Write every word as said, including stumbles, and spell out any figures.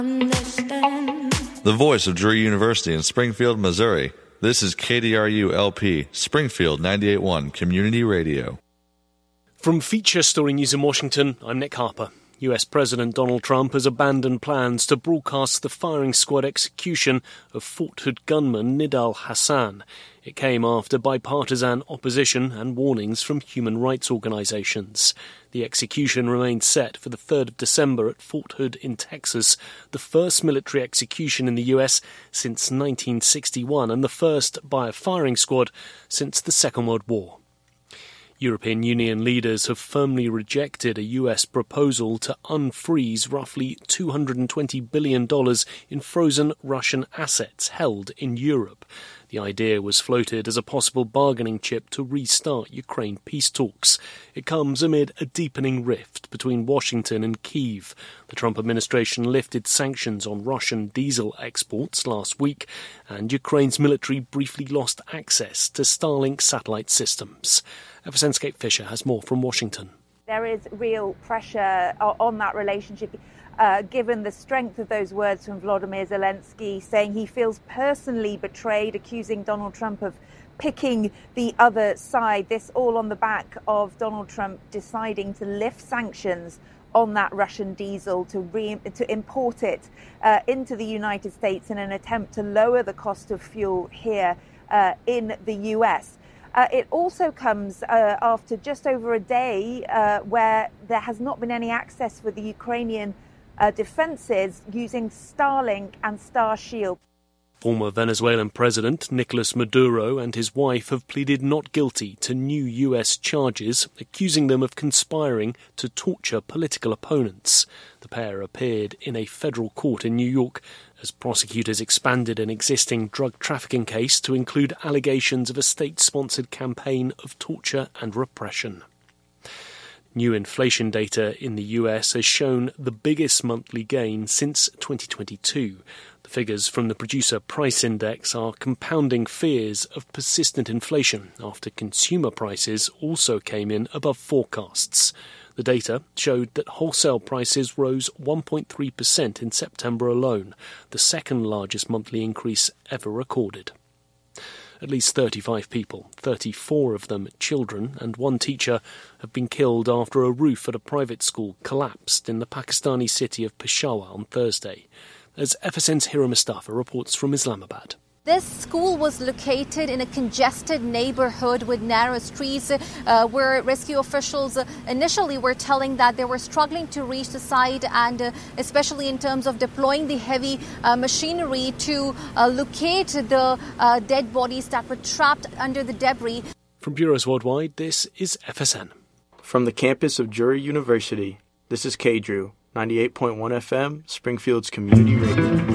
The voice of Drury University in Springfield, Missouri. This is K D R U L P, Springfield ninety-eight point one Community Radio. From Feature Story News in Washington, I'm Nick Harper. U S President Donald Trump has abandoned plans to broadcast the firing squad execution of Fort Hood gunman Nidal Hasan. It came after bipartisan opposition and warnings from human rights organizations. The execution remains set for the third of December at Fort Hood in Texas, the first military execution in the U S since nineteen sixty-one and the first by a firing squad since the Second World War. European Union leaders have firmly rejected a U S proposal to unfreeze roughly two hundred twenty billion dollars in frozen Russian assets held in Europe. The idea was floated as a possible bargaining chip to restart Ukraine peace talks. It comes amid a deepening rift between Washington and Kyiv. The Trump administration lifted sanctions on Russian diesel exports last week, and Ukraine's military briefly lost access to Starlink satellite systems. F S N's Kate Fisher has more from Washington. There is real pressure on that relationship, uh, given the strength of those words from Volodymyr Zelensky, saying he feels personally betrayed, accusing Donald Trump of picking the other side. This all on the back of Donald Trump deciding to lift sanctions on that Russian diesel to re- to import it uh, into the United States in an attempt to lower the cost of fuel here uh, in the U S. Uh, it also comes uh, after just over a day uh, where there has not been any access for the Ukrainian uh, defences using Starlink and Starshield. Former Venezuelan President Nicolas Maduro and his wife have pleaded not guilty to new U S charges, accusing them of conspiring to torture political opponents. The pair appeared in a federal court in New York as prosecutors expanded an existing drug trafficking case to include allegations of a state-sponsored campaign of torture and repression. New inflation data in the U S has shown the biggest monthly gain since twenty twenty-two. The figures from the Producer Price Index are compounding fears of persistent inflation after consumer prices also came in above forecasts. The data showed that wholesale prices rose one point three percent in September alone, the second largest monthly increase ever recorded. At least thirty-five people, thirty-four of them children, and one teacher have been killed after a roof at a private school collapsed in the Pakistani city of Peshawar on Thursday, as F S N's Hira Mustafa reports from Islamabad. This school was located in a congested neighborhood with narrow streets uh, where rescue officials initially were telling that they were struggling to reach the site, and uh, especially in terms of deploying the heavy uh, machinery to uh, locate the uh, dead bodies that were trapped under the debris. From Bureaus Worldwide, this is F S N. From the campus of Drury University, this is K D R U, ninety-eight point one F M, Springfield's Community Radio.